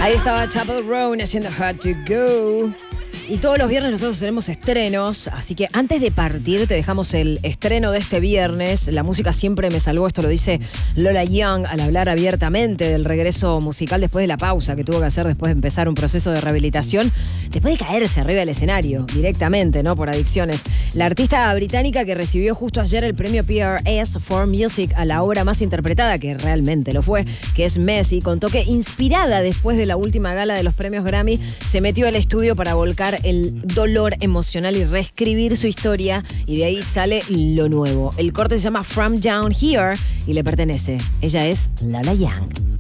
Ahí estaba Chapel Roan haciendo Hard to Go. Y todos los viernes nosotros tenemos estrenos, así que antes de partir te dejamos el estreno de este viernes. La música siempre me salvó, esto lo dice Lola Young al hablar abiertamente del regreso musical después de la pausa que tuvo que hacer después de empezar un proceso de rehabilitación, después de caerse arriba del escenario directamente, ¿no? Por adicciones. La artista británica que recibió justo ayer el premio PRS for Music a la obra más interpretada, que realmente lo fue, que es Messi, contó que inspirada después de la última gala de los premios Grammy, se metió al estudio para volcar el dolor emocional y reescribir su historia, y de ahí sale lo nuevo. El corte se llama From Down Here y le pertenece. Ella es Lola Young.